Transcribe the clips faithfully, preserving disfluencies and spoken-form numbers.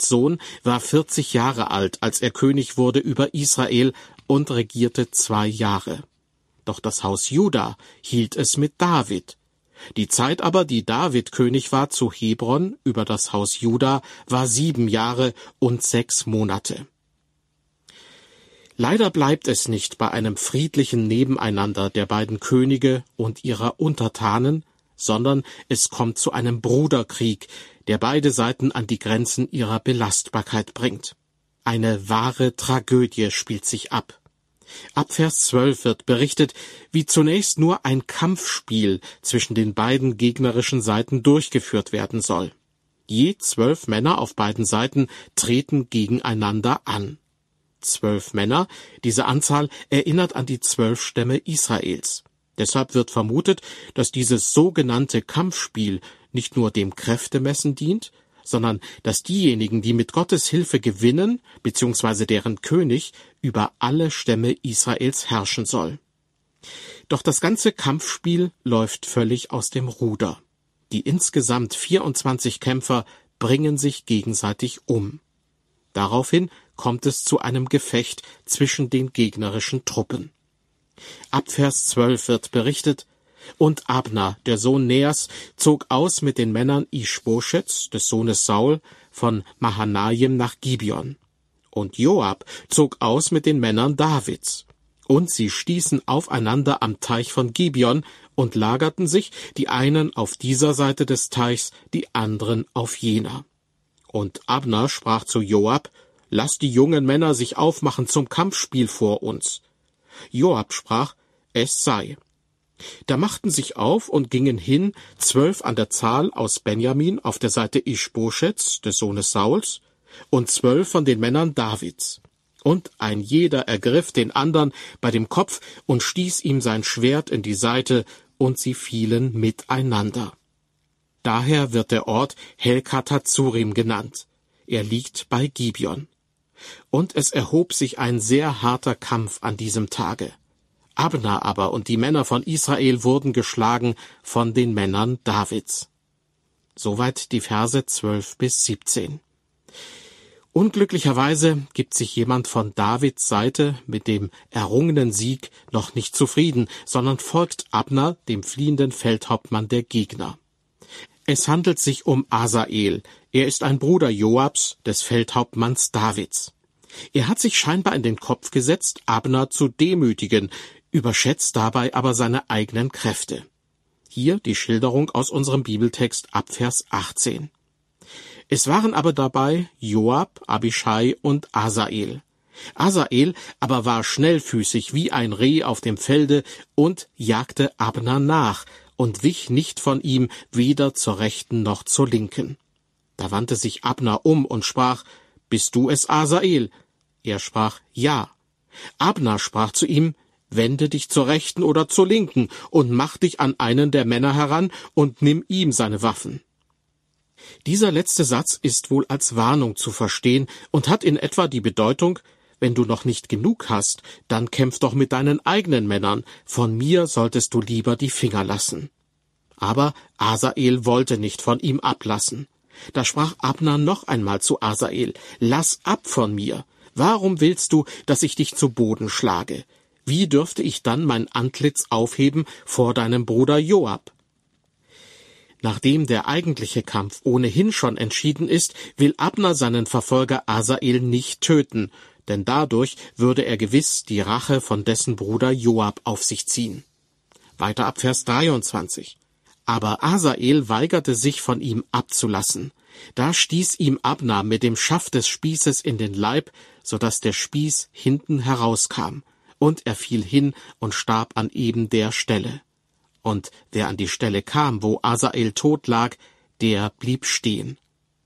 Davids Sohn, war vierzig Jahre alt, als er König wurde über Israel und regierte zwei Jahre. Doch das Haus Juda hielt es mit David. Die Zeit aber, die David König war zu Hebron über das Haus Juda, war sieben Jahre und sechs Monate. Leider bleibt es nicht bei einem friedlichen Nebeneinander der beiden Könige und ihrer Untertanen, sondern es kommt zu einem Bruderkrieg, der beide Seiten an die Grenzen ihrer Belastbarkeit bringt. Eine wahre Tragödie spielt sich ab. Ab Vers zwölf wird berichtet, wie zunächst nur ein Kampfspiel zwischen den beiden gegnerischen Seiten durchgeführt werden soll. Je zwölf Männer auf beiden Seiten treten gegeneinander an. Zwölf Männer, diese Anzahl erinnert an die zwölf Stämme Israels. Deshalb wird vermutet, dass dieses sogenannte Kampfspiel nicht nur dem Kräftemessen dient, sondern dass diejenigen, die mit Gottes Hilfe gewinnen, beziehungsweise deren König, über alle Stämme Israels herrschen soll. Doch das ganze Kampfspiel läuft völlig aus dem Ruder. Die insgesamt vierundzwanzig Kämpfer bringen sich gegenseitig um. Daraufhin kommt es zu einem Gefecht zwischen den gegnerischen Truppen. Ab Vers zwölf wird berichtet: Und Abner, der Sohn Neas, zog aus mit den Männern Ischboschets, des Sohnes Saul, von Mahanaim nach Gibeon. Und Joab zog aus mit den Männern Davids. Und sie stießen aufeinander am Teich von Gibeon und lagerten sich, die einen auf dieser Seite des Teichs, die anderen auf jener. Und Abner sprach zu Joab: Lass die jungen Männer sich aufmachen zum Kampfspiel vor uns. Joab sprach: Es sei. Da machten sich auf und gingen hin, zwölf an der Zahl aus Benjamin auf der Seite Ischboschets, des Sohnes Sauls, und zwölf von den Männern Davids. Und ein jeder ergriff den andern bei dem Kopf und stieß ihm sein Schwert in die Seite, und sie fielen miteinander. Daher wird der Ort Helkath-Hatzurim genannt. Er liegt bei Gibeon. Und es erhob sich ein sehr harter Kampf an diesem Tage. Abner aber und die Männer von Israel wurden geschlagen von den Männern Davids. Soweit die Verse zwölf bis siebzehn. Unglücklicherweise gibt sich jemand von Davids Seite mit dem errungenen Sieg noch nicht zufrieden, sondern folgt Abner, dem fliehenden Feldhauptmann der Gegner. Es handelt sich um Asael. Er ist ein Bruder Joabs, des Feldhauptmanns Davids. Er hat sich scheinbar in den Kopf gesetzt, Abner zu demütigen, überschätzt dabei aber seine eigenen Kräfte. Hier die Schilderung aus unserem Bibeltext ab Vers achtzehn. Es waren aber dabei Joab, Abischai und Asael. Asael aber war schnellfüßig wie ein Reh auf dem Felde und jagte Abner nach und wich nicht von ihm weder zur rechten noch zur linken. Da wandte sich Abner um und sprach: Bist du es, Asael? Er sprach: Ja. Abner sprach zu ihm: Wende dich zur rechten oder zur linken und mach dich an einen der Männer heran und nimm ihm seine Waffen. Dieser letzte Satz ist wohl als Warnung zu verstehen und hat in etwa die Bedeutung: Wenn du noch nicht genug hast, dann kämpf doch mit deinen eigenen Männern, von mir solltest du lieber die Finger lassen. Aber Asael wollte nicht von ihm ablassen. Da sprach Abner noch einmal zu Asael: Lass ab von mir. Warum willst du, dass ich dich zu Boden schlage? Wie dürfte ich dann mein Antlitz aufheben vor deinem Bruder Joab? Nachdem der eigentliche Kampf ohnehin schon entschieden ist, will Abner seinen Verfolger Asael nicht töten, denn dadurch würde er gewiss die Rache von dessen Bruder Joab auf sich ziehen. Weiter ab Vers dreiundzwanzig. Aber Asael weigerte sich, von ihm abzulassen. Da stieß ihm Abner mit dem Schaft des Spießes in den Leib, so daß der Spieß hinten herauskam, und er fiel hin und starb an eben der Stelle. Und wer an die Stelle kam, wo Asael tot lag, der blieb stehen.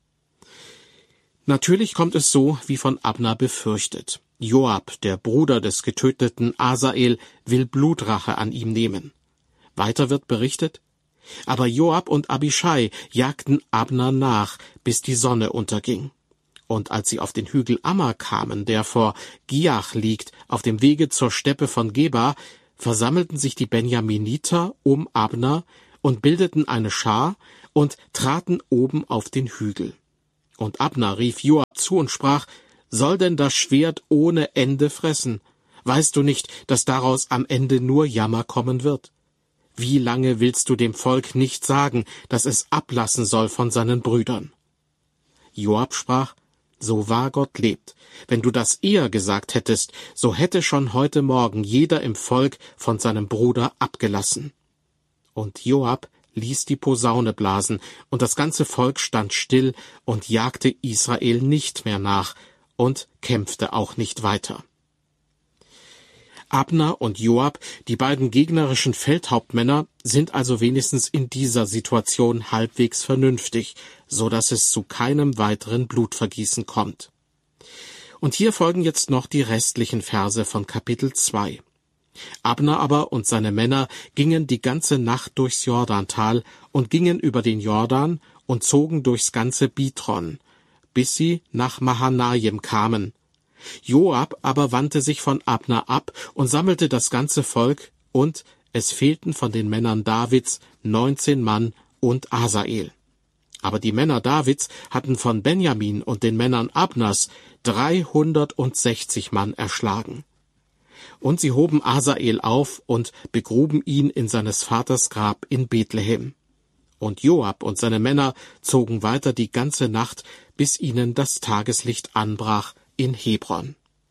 Natürlich kommt es so, wie von Abner befürchtet. Joab, der Bruder des getöteten Asael, will Blutrache an ihm nehmen. Weiter wird berichtet: Aber Joab und Abischai jagten Abner nach, bis die Sonne unterging. Und als sie auf den Hügel Amma kamen, der vor Giach liegt, auf dem Wege zur Steppe von Geba, versammelten sich die Benjaminiter um Abner und bildeten eine Schar und traten oben auf den Hügel. Und Abner rief Joab zu und sprach: Soll denn das Schwert ohne Ende fressen? Weißt du nicht, dass daraus am Ende nur Jammer kommen wird? Wie lange willst du dem Volk nicht sagen, dass es ablassen soll von seinen Brüdern? Joab sprach: So wahr Gott lebt, wenn du das eher gesagt hättest, so hätte schon heute Morgen jeder im Volk von seinem Bruder abgelassen. Und Joab ließ die Posaune blasen, und das ganze Volk stand still und jagte Israel nicht mehr nach und kämpfte auch nicht weiter. Abner und Joab, die beiden gegnerischen Feldhauptmänner, sind also wenigstens in dieser Situation halbwegs vernünftig, so dass es zu keinem weiteren Blutvergießen kommt. Und hier folgen jetzt noch die restlichen Verse von Kapitel zwei. Abner aber und seine Männer gingen die ganze Nacht durchs Jordantal und gingen über den Jordan und zogen durchs ganze Bitron, bis sie nach Mahanaim kamen. Joab aber wandte sich von Abner ab und sammelte das ganze Volk, und es fehlten von den Männern Davids neunzehn Mann und Asael. Aber die Männer Davids hatten von Benjamin und den Männern Abners dreihundertsechzig Mann erschlagen. Und sie hoben Asael auf und begruben ihn in seines Vaters Grab in Bethlehem. Und Joab und seine Männer zogen weiter die ganze Nacht, bis ihnen das Tageslicht anbrach in Hebron.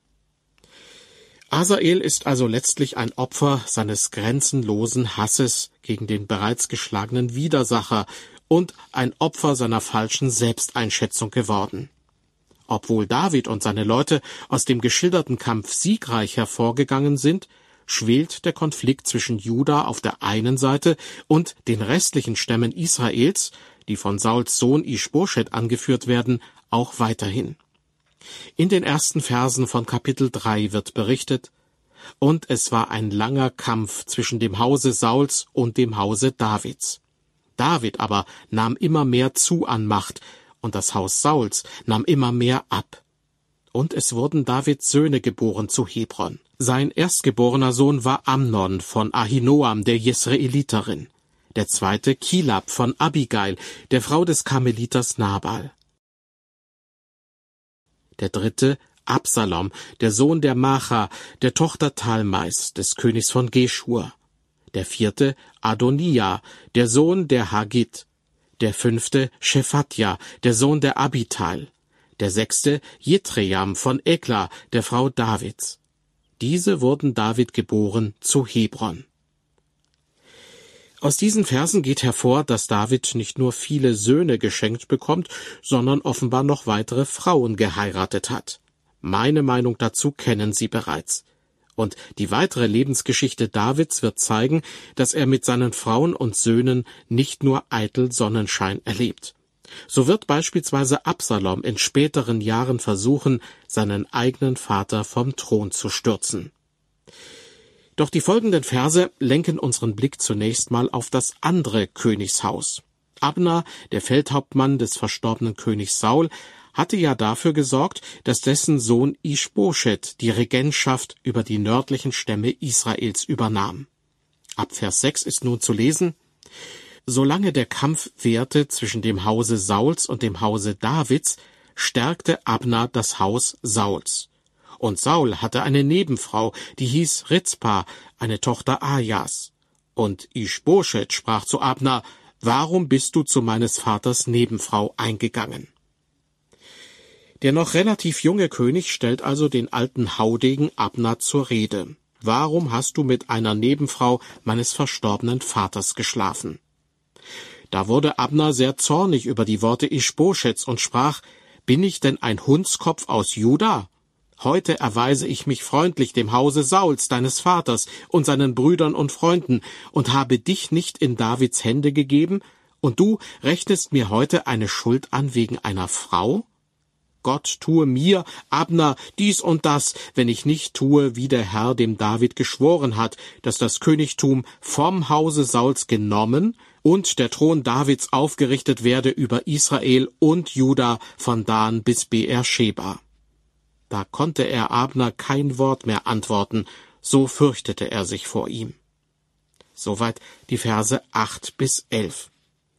Asael ist also letztlich ein Opfer seines grenzenlosen Hasses gegen den bereits geschlagenen Widersacher und ein Opfer seiner falschen Selbsteinschätzung geworden. Obwohl David und seine Leute aus dem geschilderten Kampf siegreich hervorgegangen sind, schwelt der Konflikt zwischen Juda auf der einen Seite und den restlichen Stämmen Israels, die von Sauls Sohn Ischboschet angeführt werden, auch weiterhin. In den ersten Versen von Kapitel drei wird berichtet: Und es war ein langer Kampf zwischen dem Hause Sauls und dem Hause Davids. David aber nahm immer mehr zu an Macht, und das Haus Sauls nahm immer mehr ab. Und es wurden Davids Söhne geboren zu Hebron. Sein erstgeborener Sohn war Amnon von Ahinoam, der Jesreeliterin. Der zweite Kilab von Abigail, der Frau des Karmeliters Nabal. Der dritte Absalom, der Sohn der Macha, der Tochter Talmais, des Königs von Geschur. Der vierte Adonia, der Sohn der Hagit. Der fünfte Shephatja, der Sohn der Abital. Der sechste Jitream von Ekla, der Frau Davids. Diese wurden David geboren zu Hebron. Aus diesen Versen geht hervor, dass David nicht nur viele Söhne geschenkt bekommt, sondern offenbar noch weitere Frauen geheiratet hat. Meine Meinung dazu kennen Sie bereits. Und die weitere Lebensgeschichte Davids wird zeigen, dass er mit seinen Frauen und Söhnen nicht nur eitel Sonnenschein erlebt. So wird beispielsweise Absalom in späteren Jahren versuchen, seinen eigenen Vater vom Thron zu stürzen. Doch die folgenden Verse lenken unseren Blick zunächst mal auf das andere Königshaus. Abner, der Feldhauptmann des verstorbenen Königs Saul, hatte ja dafür gesorgt, dass dessen Sohn Ischboschet die Regentschaft über die nördlichen Stämme Israels übernahm. Ab Vers sechs ist nun zu lesen: Solange der Kampf währte zwischen dem Hause Sauls und dem Hause Davids, stärkte Abner das Haus Sauls. Und Saul hatte eine Nebenfrau, die hieß Rizpa, eine Tochter Ajas. Und Ischboschet sprach zu Abner: Warum bist du zu meines Vaters Nebenfrau eingegangen? Der noch relativ junge König stellt also den alten Haudegen Abner zur Rede. Warum hast du mit einer Nebenfrau meines verstorbenen Vaters geschlafen? Da wurde Abner sehr zornig über die Worte Ischboschets und sprach: Bin ich denn ein Hundskopf aus Juda? Heute erweise ich mich freundlich dem Hause Sauls, deines Vaters, und seinen Brüdern und Freunden, und habe dich nicht in Davids Hände gegeben, und du rechnest mir heute eine Schuld an wegen einer Frau? Gott tue mir, Abner, dies und das, wenn ich nicht tue, wie der Herr dem David geschworen hat, dass das Königtum vom Hause Sauls genommen und der Thron Davids aufgerichtet werde über Israel und Juda von Dan bis Beersheba. Da konnte er Abner kein Wort mehr antworten, so fürchtete er sich vor ihm. Soweit die Verse acht bis elf.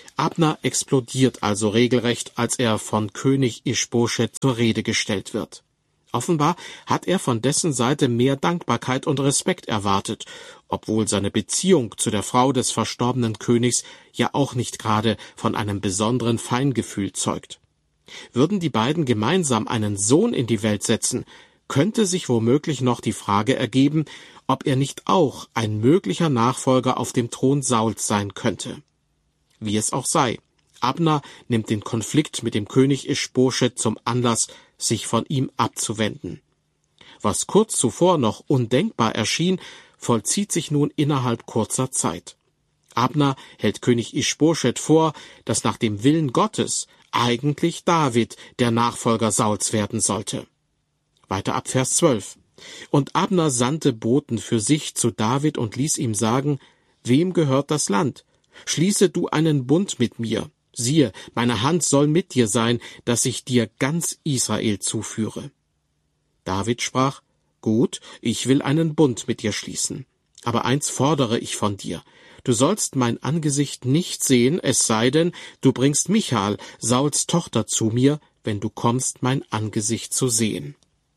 Abner explodiert also regelrecht, als er von König Ischboschet zur Rede gestellt wird. Offenbar hat er von dessen Seite mehr Dankbarkeit und Respekt erwartet, obwohl seine Beziehung zu der Frau des verstorbenen Königs ja auch nicht gerade von einem besonderen Feingefühl zeugt. Würden die beiden gemeinsam einen Sohn in die Welt setzen, könnte sich womöglich noch die Frage ergeben, ob er nicht auch ein möglicher Nachfolger auf dem Thron Sauls sein könnte. Wie es auch sei, Abner nimmt den Konflikt mit dem König Ischboschet zum Anlass, sich von ihm abzuwenden. Was kurz zuvor noch undenkbar erschien, vollzieht sich nun innerhalb kurzer Zeit. Abner hält König Ischboschet vor, dass nach dem Willen Gottes eigentlich David der Nachfolger Sauls werden sollte. Weiter ab Vers zwölf. Und Abner sandte Boten für sich zu David und ließ ihm sagen, wem gehört das Land? Schließe du einen Bund mit mir. Siehe, meine Hand soll mit dir sein, dass ich dir ganz Israel zuführe. David sprach, gut, ich will einen Bund mit dir schließen. Aber eins fordere ich von dir. Du sollst mein Angesicht nicht sehen, es sei denn, du bringst Michal, Sauls Tochter, zu mir, wenn du kommst, mein Angesicht zu sehen.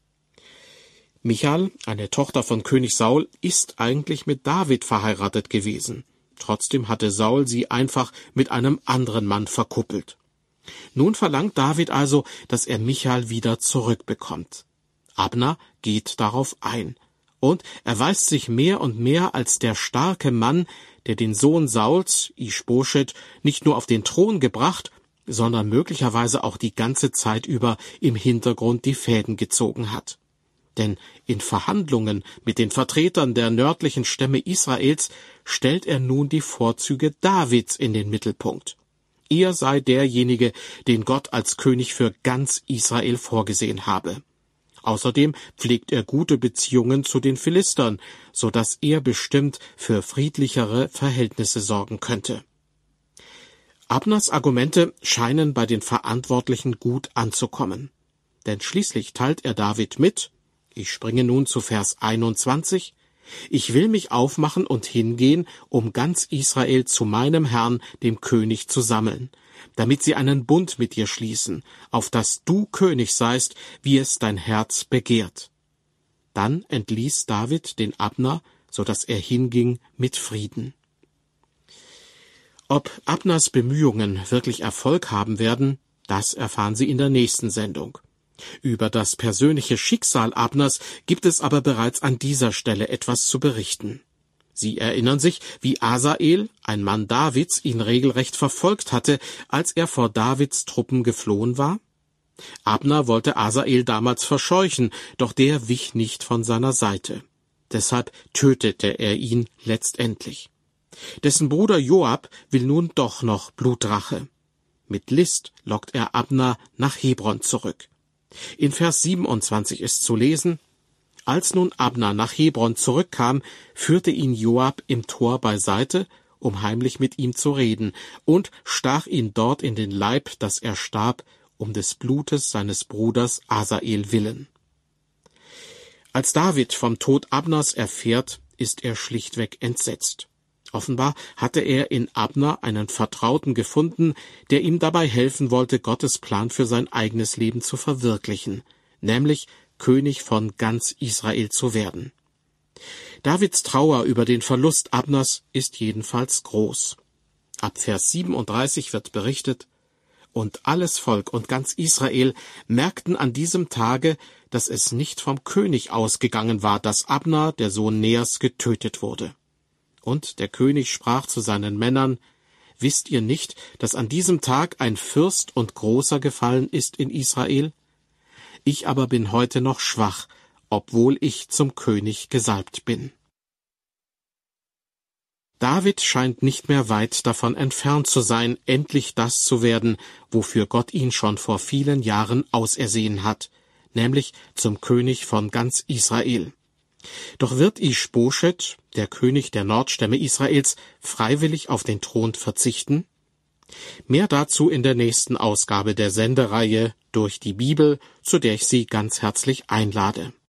Michal, eine Tochter von König Saul, ist eigentlich mit David verheiratet gewesen. Trotzdem hatte Saul sie einfach mit einem anderen Mann verkuppelt. Nun verlangt David also, dass er Michal wieder zurückbekommt. Abner geht darauf ein. Und erweist sich mehr und mehr als der starke Mann, der den Sohn Sauls, Ischboschet, nicht nur auf den Thron gebracht, sondern möglicherweise auch die ganze Zeit über im Hintergrund die Fäden gezogen hat. Denn in Verhandlungen mit den Vertretern der nördlichen Stämme Israels stellt er nun die Vorzüge Davids in den Mittelpunkt. Er sei derjenige, den Gott als König für ganz Israel vorgesehen habe. Außerdem pflegt er gute Beziehungen zu den Philistern, so dass er bestimmt für friedlichere Verhältnisse sorgen könnte. Abners Argumente scheinen bei den Verantwortlichen gut anzukommen. Denn schließlich teilt er David mit, ich springe nun zu Vers einundzwanzig, ich will mich aufmachen und hingehen, um ganz Israel zu meinem Herrn, dem König, zu sammeln, damit sie einen Bund mit dir schließen, auf dass du König seist, wie es dein Herz begehrt. Dann entließ David den Abner, so dass er hinging mit Frieden. Ob Abners Bemühungen wirklich Erfolg haben werden, das erfahren Sie in der nächsten Sendung. Über das persönliche Schicksal Abners gibt es aber bereits an dieser Stelle etwas zu berichten. Sie erinnern sich, wie Asael, ein Mann Davids, ihn regelrecht verfolgt hatte, als er vor Davids Truppen geflohen war? Abner wollte Asael damals verscheuchen, doch der wich nicht von seiner Seite. Deshalb tötete er ihn letztendlich. Dessen Bruder Joab will nun doch noch Blutrache. Mit List lockt er Abner nach Hebron zurück. In Vers siebenundzwanzig ist zu lesen, als nun Abner nach Hebron zurückkam, führte ihn Joab im Tor beiseite, um heimlich mit ihm zu reden, und stach ihn dort in den Leib, dass er starb, um des Blutes seines Bruders Asael willen. Als David vom Tod Abners erfährt, ist er schlichtweg entsetzt. Offenbar hatte er in Abner einen Vertrauten gefunden, der ihm dabei helfen wollte, Gottes Plan für sein eigenes Leben zu verwirklichen, nämlich König von ganz Israel zu werden. Davids Trauer über den Verlust Abners ist jedenfalls groß. Ab Vers siebenunddreißig wird berichtet, und alles Volk und ganz Israel merkten an diesem Tage, dass es nicht vom König ausgegangen war, dass Abner, der Sohn Neers, getötet wurde. Und der König sprach zu seinen Männern, wisst ihr nicht, dass an diesem Tag ein Fürst und Großer gefallen ist in Israel? Ich aber bin heute noch schwach, obwohl ich zum König gesalbt bin. David scheint nicht mehr weit davon entfernt zu sein, endlich das zu werden, wofür Gott ihn schon vor vielen Jahren ausersehen hat, nämlich zum König von ganz Israel. Doch wird Ischboschet, der König der Nordstämme Israels, freiwillig auf den Thron verzichten? Mehr dazu in der nächsten Ausgabe der Sendereihe Durch die Bibel, zu der ich Sie ganz herzlich einlade.